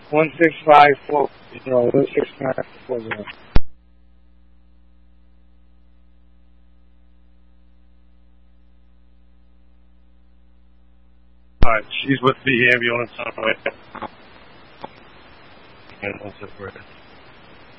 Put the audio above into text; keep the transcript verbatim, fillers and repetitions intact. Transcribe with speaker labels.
Speaker 1: one six five four zero, one six nine four zero.
Speaker 2: Alright, she's with the ambulance on the way. And one six four.